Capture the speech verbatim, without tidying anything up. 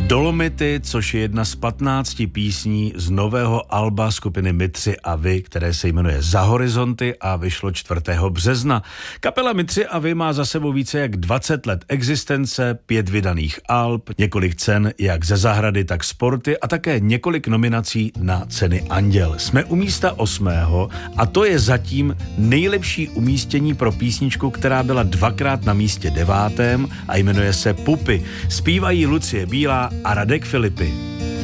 Dolomity, což je jedna z patnácti písní z nového alba skupiny My tři a vy, které se jmenuje Za horizonty a vyšlo čtvrtého března. Kapela My tři a vy má za sebou více jak dvacet let existence, pět vydaných alb, několik cen jak ze zahrady, tak sporty a také několik nominací na ceny Anděl. Jsme u místa osmého a to je zatím nejlepší umístění pro písničku, která byla dvakrát na místě devátém a jmenuje se Pupy. Zpívají Lucie Bílá a Radek Filipy.